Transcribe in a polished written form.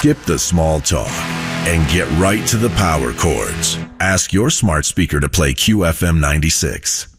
Skip the small talk and get right to the power chords. Ask your smart speaker to play QFM 96.